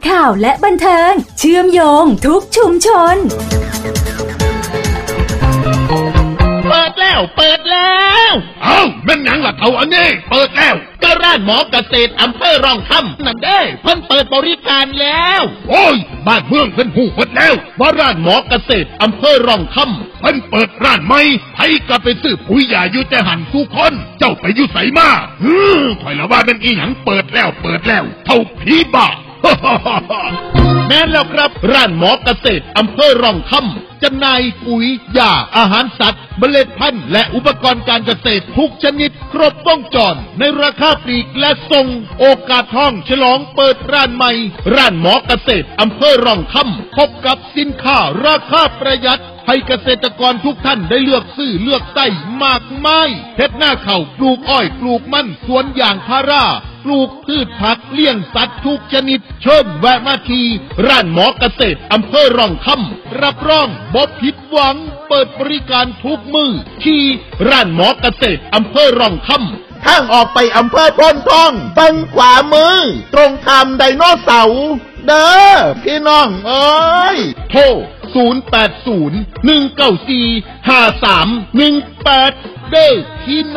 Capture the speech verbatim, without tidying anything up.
ข่าวและบันเทิงเชื่อมโยงทุกชุมชนเปิดแล้วเปิดแล้วเอ้าแม่นหยังล่ะเท่าอันนี้เปิดแล้วก็ร้านหมอเกษตรอำเภอร่องคำนั่นเด้เพิ่นเปิดบริการแล้วโอ้ยบ้านเมืองเพิ่นฮู้หมดแล้วว่าร้านหมอเกษตรอำเภอร่องคำเพิ่นเปิดร้านใหม่ไผก็ไปซื้อปุ๋ยยาอยู่แต่หันทุกคนเจ้าไปอยู่ไสมาฮึข่อยละว่าแม่นอีหยังเปิดแล้วเปิดแล้วเท่าผีบ้าแม่นแล้วครับร้านหมอเกษตรอำเภอร่องคำจำหน่ายปุ๋ยยาอาหารสัตว์เมล็ดพันธุ์และอุปกรณ์การเกษตรทุกชนิดครบวงจรในราคาปลีกและส่งโอกาสทองฉลองเปิดร้านใหม่ร้านหมอเกษตรอำเภอร่องคำพบกับสินค้าราคาประหยัดให้เกษตรกรทุกท่านได้เลือกซื้อเลือกใส่มากมายเฮ็ดหน้าข้าวปลูกอ้อยปลูกมันสวนยางพาราปลูกพืชผักเลี้ยงสัตว์ทุกชนิดเชิญแวะมาที่ร้านหมอเกษตรอำเภอร่องคำรับรองบ่ผิดหวังเปิดบริการทุกมื้อที่ร้านหมอเกษตรอำเภอร่องคำทางออกไปอำเภอโพนทองฝั่งขวามือตรงข้ามไดโนเสาร์เด้อพี่น้องเอ้ยโทรศูนย์ แปด ศูนย์ หนึ่ง เก้า สี่ ห้า สาม หนึ่ง แปดเด้อพี่น้อง